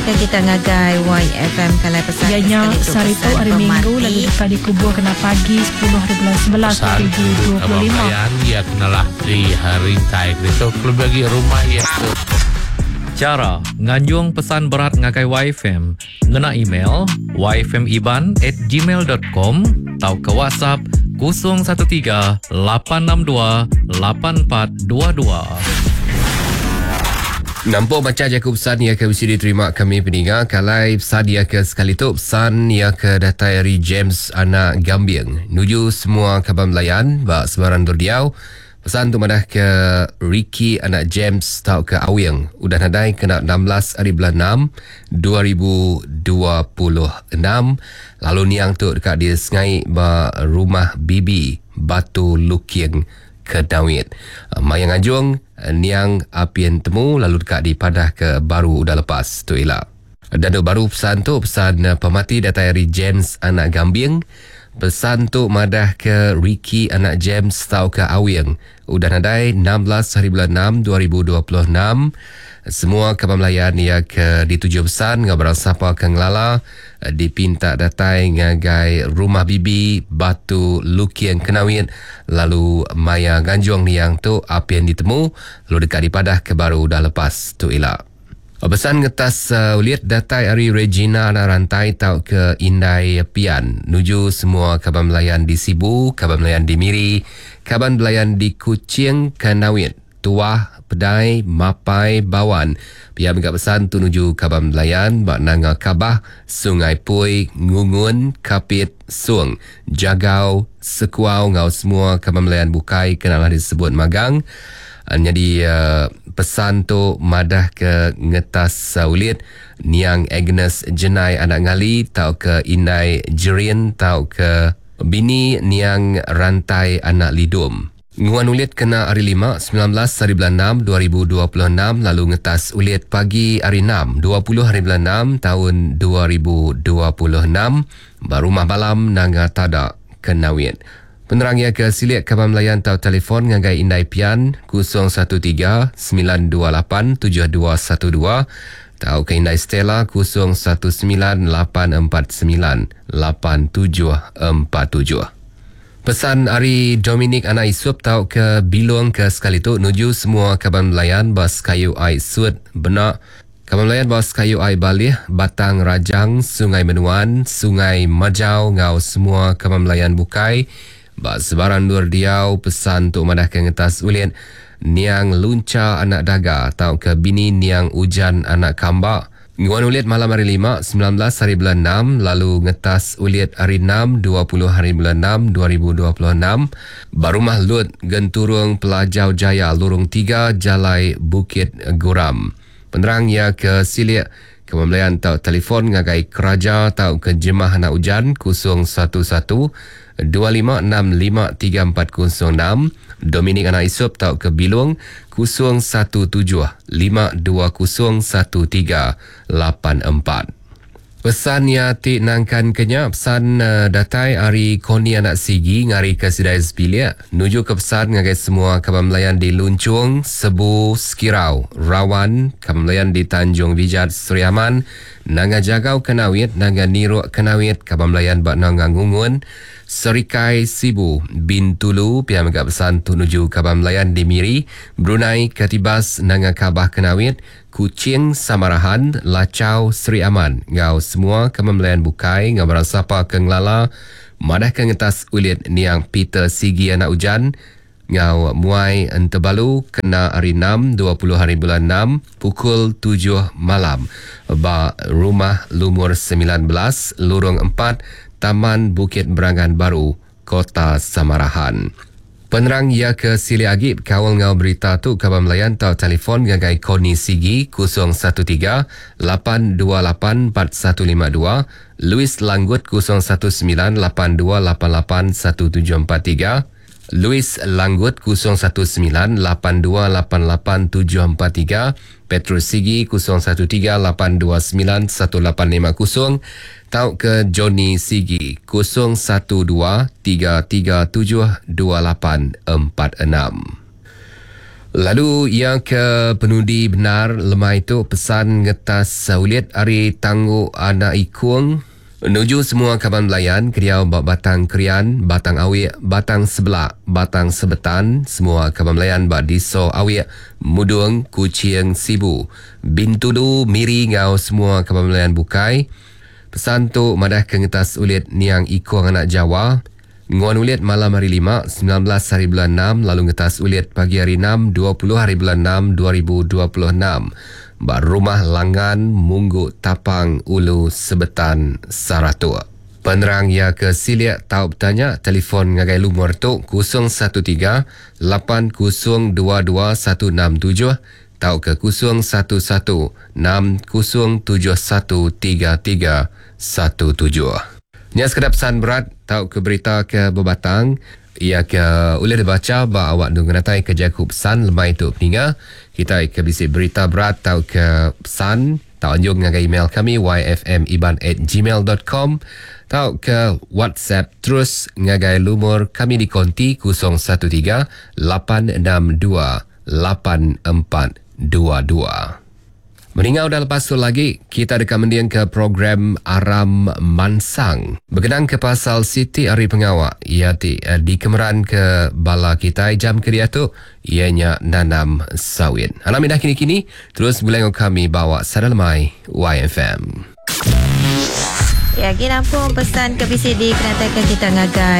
Kita ngagai YFM Kalai Pesan Ianya Sarito hari Minggu lalu dekat dikubur kena pagi 10 hari bulan 11 2025. Ya kenalah di hari tai itu kalau bagi rumah ya. Cara nganjung pesan berat ngagai YFM ngena email yfmiban@gmail.com atau ke WhatsApp 013 862 8422. Nampak macam je pesan yang akan mesti diterima kami pendengar. Kalai pesan yang ke sekali tu pesan yang ke datai dari James anak Gambiang nuju semua kabar Melayan bak sebarang Dordiau. Pesan tu madah ke Ricky anak James tau ke Awiang udah nadai kena 16 hari bulan 6 2026. Lalu niang tu dekat dia sengai ba rumah Bibi Batu Lukiang Kedawit. Mayang Ajung niang apian temu lalu dekat di padah ke baru udah lepas tu elak. Dan baru pesan tu pesan pemati datai dari James anak Gambiang. Pesan tu madah ke Ricky anak James tau ke Awiang udah nadai 16 hari bulan 6 2026. Semua kabar Melayan yang ke dituju pesan ngabarang siapa ke ngelala dipinta datai ngagai rumah Bibi Batu Lukiang Kenawit lalu Maya Ganjong ni yang tu apa yang ditemu lalu dekat di padah ke baru dah lepas tu elak. Pesan ngetas uliat datai hari Regina anak rantai tau ke Indai Pian nuju semua kabar Melayan di Sibu, kabar Melayan di Miri, kabar Melayan di Kuching Kenawit, Tuah, Pedai, Mapai, Bawan. Pihak megak pesan tu nuju kabar Melayan bak nanga Kabah, Sungai Pui, Ngungun, Kapit, Suang, Jagau, Sekuau ngau semua kabar Melayan bukai kenalah disebut magang. Jadi pesan tu madah ke ngetas ulit niang Agnes Jenai anak ngali tau ke Indai Jerin tau ke bini niang rantai anak lidum. Nguan ulit kena hari 5 19 hari bulan 6 2026 lalu ngetas ulit pagi hari 6 20 hari bulan 6 tahun 2026 barumah malam nanga tada Kenawit. Penerang yang ke silik kabar Melayan tau telefon ngagai Indai Pian 013 928 7212 tau ke Indai Stella 019 849 8747. Pesan hari Dominic anak Isup tau ke Bilong ke sekali tu nuju semua kabar Melayan bas kayu ai sud benak kabar Melayan bas kayu ai Balih Batang Rajang Sungai Menuan Sungai Majau ngau semua kabar Melayan bukai bak sebarang Nur Diau. Pesan tu madah ke ngetas ulian niang Lunca anak Daga tau ke bini niang Ujan anak Kambak. Nguan uliat malam hari 5 19 hari bulan 6 lalu ngetas uliat hari 6 20 hari bulan 6 2026 barumah Lut Genturung Pelajau Jaya Lorong 3 Jalai Bukit Guram. Penerang ya ke silik kabar Melayan tau telefon ngagai Keraja tau ke Jemah anak Ujan 011 25653406. Dominic anak Isup tau ke Bilung 01752201384. Pesan ya ti nangkan kenya pesan datai hari Koni anak Sigi ngari ke Sidai Sebilia nuju ke pesan ngagai semua kabar Melayan di Luncung, Sebu, Skirau, Rawan, kabar Melayan di Tanjung Vijat, Seriaman, Nanga Jagau Kenawit, Nanga Niruk Kenawit, kabar Melayan bak Nanga Ngungun, Serikai Sibu, Bintulu, pihak megak pesan tu nuju kabar Melayan di Miri, Brunei, Katibas, Nanga Kabah Kenawit, Kuching, Samarahan, Lacau, Seri Aman. Ngau semua kabar Melayan bukai, ngau barang siapa ke ngelala, madah ke ngetas ulit niang Peter Sigi anak Ujan, ngau muai Entebalu kena hari 6 20 hari bulan 6 pukul 7 malam. Ba rumah Lumur 19, Lorong 4, Taman Bukit Berangan Baru, Kota Samarahan. Penerang ia ke Sili Agib kawal ngau berita tu kabar Melayan tau telefon ngagai Koni Sigi 013 828 4152, Louis Langgut 019 8288 1743, Louis Langgut 019 8288 743, Petrus Sigi 013 829 1850 tau ke Johnny Sigi 012 337 2846. Lalu yang ke penudi benar lemah itu pesan ngetas ulit ari tangguh anak ikung menuju semua kaban belayan Keriau batang kerian, batang awik, batang sebelak, batang sebetan, semua kaban belayan diso awik, mudung, kucing, sibu, bintudu, miri ngau semua kaban belayan bukai. Pesan tu madah ke ngetas ulit niang ikung anak Jawa. Nguan ulit malam hari 5, 19 hari bulan 6, lalu ngetas ulit pagi hari 6, 20 hari bulan 6, 2026. Rumah Langan, Munggu, Tapang, Ulu, Sebetan, Saratu. Penerang ya ke Siliak tahu bertanya, telefon ngagai lumur tu 013 8022 167, tahu ke 011 6071 3317. Nya sekedar pesan berat tahu ke berita ke bebatang ia ke boleh dibaca ba awak nu ngenatai ke jaku pesan lemai itu peninga kita ke bisik berita berat tahu ke pesan tahu anjung ngagai email kami yfmiban@gmail.com tahu ke WhatsApp terus ngagai lumur kami di konti 013 862 8422. Meninggal dah lepas tu lagi, kita dekat mendiang ke program Aram Mansang. Berkenaan ke pasal Siti Ari Pengawak, ia di kemeran ke bala kita jam kerja tu, ianya nanam sawit. Alam indah kini-kini, terus buleng kami bawa Sadalamai YFM. Ya, kita pun pesan ke PCD kenatakan kita ngagai